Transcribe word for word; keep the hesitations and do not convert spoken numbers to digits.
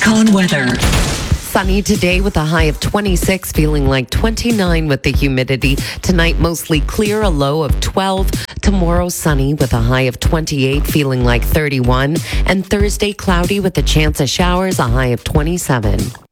Yukon weather. Sunny today with a high of twenty-six, feeling like twenty-nine with the humidity. Tonight, mostly clear, a low of twelve. Tomorrow, sunny with a high of twenty-eight, feeling like thirty-one. And Thursday, cloudy with a chance of showers, a high of twenty-seven.